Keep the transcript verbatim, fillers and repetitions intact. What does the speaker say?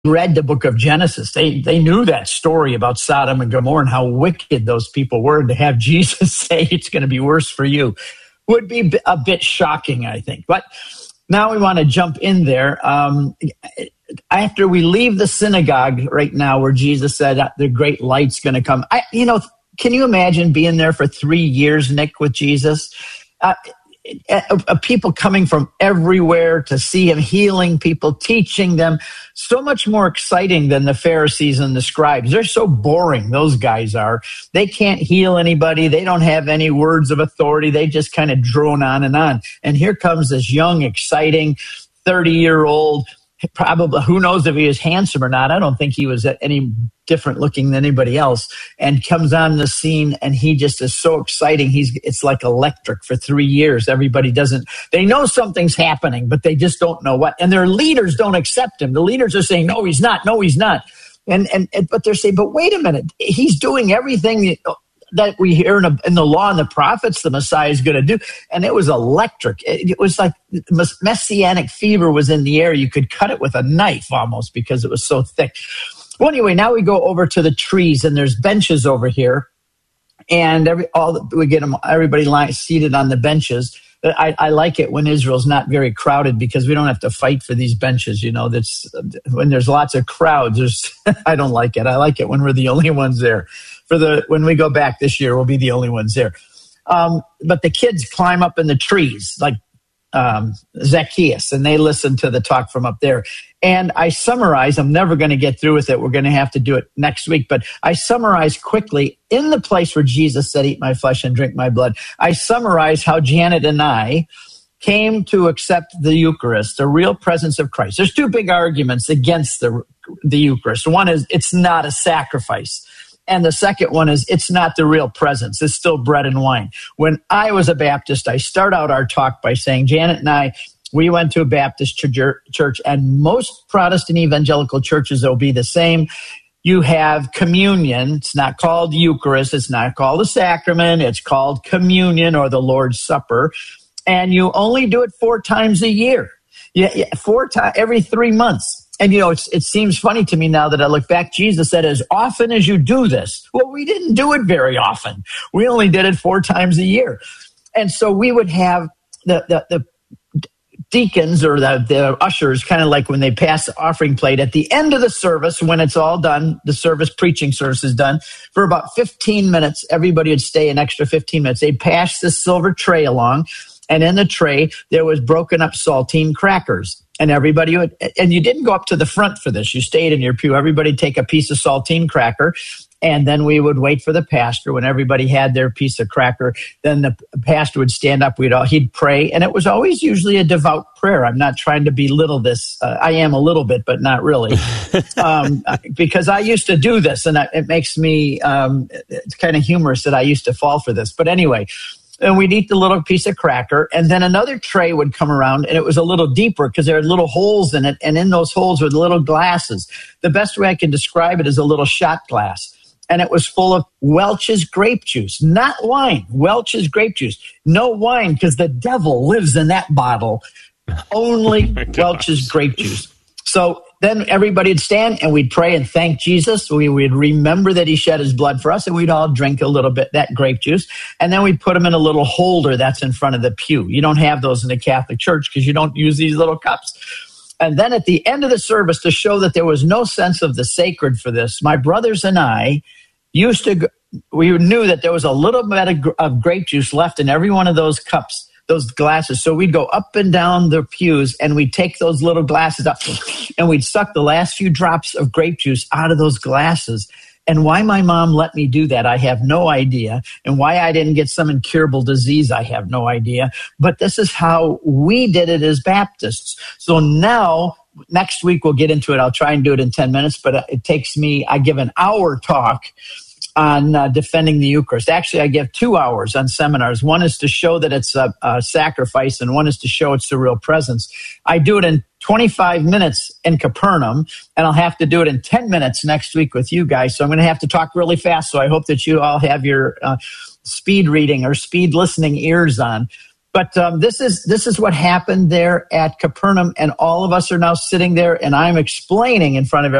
read the book of Genesis. They they knew that story about Sodom and Gomorrah and how wicked those people were. And to have Jesus say it's going to be worse for you would be a bit shocking, I think. But now we want to jump in there. Um, after we leave the synagogue right now where Jesus said the great light's going to come. I, you know, can you imagine being there for three years, Nick, with Jesus? Uh, Uh, uh, people coming from everywhere to see him, healing people, teaching them. So much more exciting than the Pharisees and the scribes. They're so boring, those guys are. They can't heal anybody. They don't have any words of authority. They just kind of drone on and on. And here comes this young, exciting thirty-year-old, probably, who knows if he was handsome or not. I don't think he was any different looking than anybody else, and comes on the scene, and he just is so exciting. He's it's like electric for three years. Everybody doesn't, they know something's happening, but they just don't know what. And their leaders don't accept him. The leaders are saying, no, he's not, no, he's not. And, and, and but they're saying, but wait a minute, he's doing everything that we hear in, a, in the law and the prophets the Messiah is going to do. And it was electric. It, it was like messianic fever was in the air. You could cut it with a knife almost because it was so thick. Well, anyway, now we go over to the trees, and there's benches over here, and every all the, we get them. Everybody lying, seated on the benches. I, I like it when Israel's not very crowded because we don't have to fight for these benches. You know, that's when there's lots of crowds. There's, I don't like it. I like it when we're the only ones there. For the when we go back this year, we'll be the only ones there. Um, but the kids climb up in the trees like um, Zacchaeus, and they listen to the talk from up there. And I summarize, I'm never going to get through with it. We're going to have to do it next week. But I summarize quickly in the place where Jesus said, eat my flesh and drink my blood. I summarize how Janet and I came to accept the Eucharist, the real presence of Christ. There's two big arguments against the, the Eucharist. One is it's not a sacrifice. And the second one is it's not the real presence. It's still bread and wine. When I was a Baptist, I start out our talk by saying, Janet and I, we went to a Baptist church, and most Protestant evangelical churches will be the same. You have communion. It's not called Eucharist. It's not called a sacrament. It's called communion or the Lord's Supper. And you only do it four times a year. Yeah, yeah, four times every three months. And, you know, it's, it seems funny to me now that I look back. Jesus said, as often as you do this. Well, we didn't do it very often. We only did it four times a year. And so we would have the, the, the deacons or the, the ushers, kind of like when they pass the offering plate at the end of the service, when it's all done, the service, preaching service is done, for about fifteen minutes, everybody would stay an extra fifteen minutes. They'd pass this silver tray along, and in the tray, there was broken up saltine crackers. And everybody would, and you didn't go up to the front for this. You stayed in your pew. Everybody take a piece of saltine cracker. And then we would wait for the pastor. When everybody had their piece of cracker, then the pastor would stand up. We'd all, he'd pray. And it was always usually a devout prayer. I'm not trying to belittle this. Uh, I am a little bit, but not really. um, because I used to do this, and it makes me, um, it's kind of humorous that I used to fall for this. But anyway, and we'd eat the little piece of cracker, and then another tray would come around, and it was a little deeper because there are little holes in it, and in those holes were little glasses. The best way I can describe it is a little shot glass, and it was full of Welch's grape juice, not wine, Welch's grape juice. No wine because the devil lives in that bottle, only oh Welch's grape juice. So then everybody would stand, and we'd pray and thank Jesus. We would remember that he shed his blood for us, and we'd all drink a little bit that grape juice. And then we'd put them in a little holder that's in front of the pew. You don't have those in the Catholic Church because you don't use these little cups. And then at the end of the service, to show that there was no sense of the sacred for this, my brothers and I used to, we knew that there was a little bit of, of grape juice left in every one of those cups, those glasses. So we'd go up and down the pews, and we'd take those little glasses up, and we'd suck the last few drops of grape juice out of those glasses. And why my mom let me do that, I have no idea. And why I didn't get some incurable disease, I have no idea. But this is how we did it as Baptists. So now, next week we'll get into it. I'll try and do it in ten minutes, but it takes me, I give an hour talk on uh, defending the Eucharist. Actually, I give two hours on seminars. One is to show that it's a, a sacrifice, and one is to show it's the real presence. I do it in twenty-five minutes in Capernaum, and I'll have to do it in ten minutes next week with you guys. So I'm going to have to talk really fast. So I hope that you all have your uh, speed reading or speed listening ears on. But um, this is this is what happened there at Capernaum, and all of us are now sitting there, and I'm explaining in front of